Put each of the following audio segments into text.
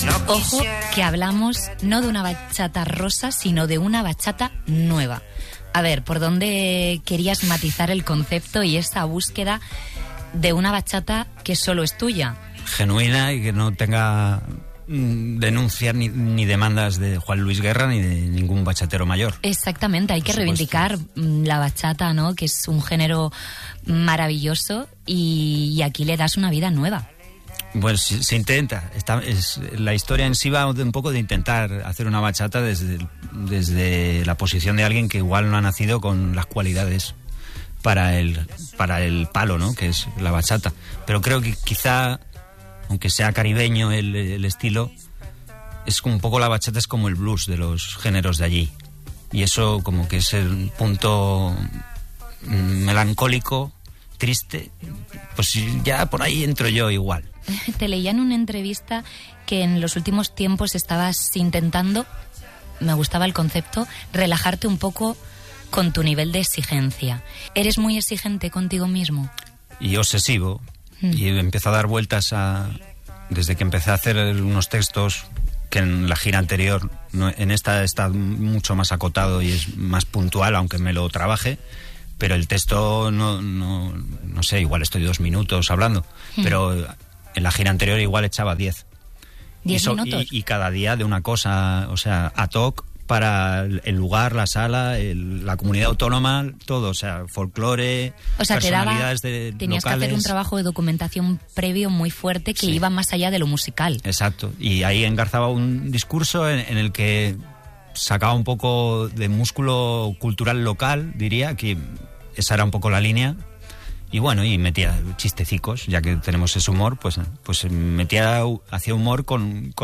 Ojo, que hablamos no de una bachata rosa, sino de una bachata nueva. A ver, ¿por dónde querías matizar el concepto y esa búsqueda de una bachata que solo es tuya? Genuina y que no tenga denuncias ni demandas de Juan Luis Guerra ni de ningún bachatero mayor. Exactamente, hay que reivindicar la bachata, ¿no? Que es un género maravilloso y aquí le das una vida nueva. Pues se intenta. La historia en sí va un poco de intentar hacer una bachata desde la posición de alguien que igual no ha nacido con las cualidades para el palo, ¿no? Que es la bachata. Pero creo que quizá, aunque sea caribeño el estilo, es un poco la bachata es como el blues de los géneros de allí. Y eso como que es el punto melancólico, triste. Pues ya por ahí entro yo igual. Te leía en una entrevista que en los últimos tiempos estabas intentando, me gustaba el concepto, relajarte un poco con tu nivel de exigencia. ¿Eres muy exigente contigo mismo? Y obsesivo. Y empiezo a dar vueltas desde que empecé a hacer unos textos que en la gira anterior, en esta está mucho más acotado y es más puntual, aunque me lo trabaje. Pero el texto no sé, igual estoy 2 minutos hablando, pero en la gira anterior igual echaba 10. 10 minutos. Y cada día de una cosa, o sea, ad hoc para el lugar, la sala, la comunidad autónoma, todo, o sea, folclore, o sea, personalidades tenías locales. Que hacer un trabajo de documentación previo muy fuerte que iba más allá de lo musical. Exacto, y ahí engarzaba un discurso en el que sacaba un poco de músculo cultural local, diría, que esa era un poco la línea. Y bueno, y metía chistecicos, ya que tenemos ese humor, pues hacía humor con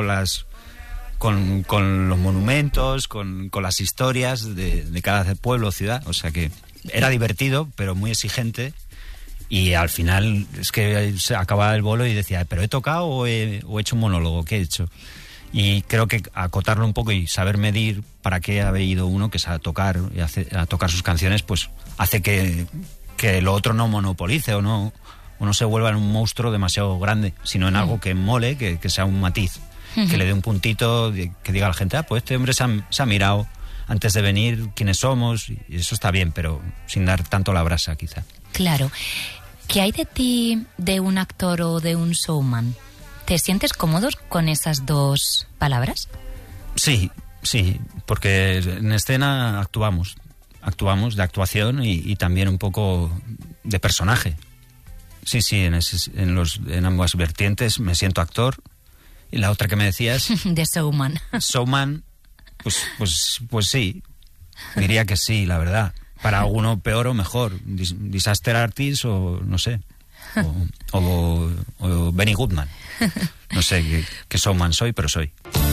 los monumentos, con las historias de cada pueblo o ciudad. O sea que era divertido, pero muy exigente. Y al final es que se acababa el bolo y decía, ¿pero he tocado o he hecho un monólogo? ¿Qué he hecho? Y creo que acotarlo un poco y saber medir para qué ha ido uno, que es a tocar sus canciones, pues hace que lo otro no monopolice o no se vuelva en un monstruo demasiado grande, sino en algo que mole, que sea un matiz, que le dé un puntito, que diga a la gente, pues este hombre se ha mirado antes de venir quiénes somos, y eso está bien, pero sin dar tanto la brasa, quizá. Claro. ¿Qué hay de ti de un actor o de un showman? ¿Te sientes cómodo con esas dos palabras? Sí, porque en escena actuamos de actuación y también un poco de personaje. Sí, en ambas vertientes me siento actor. Y la otra que me decías... de showman. Showman, pues sí, diría que sí, la verdad. Para alguno peor o mejor, disaster artist o no sé, o Benny Goodman. No sé qué showman soy, pero soy.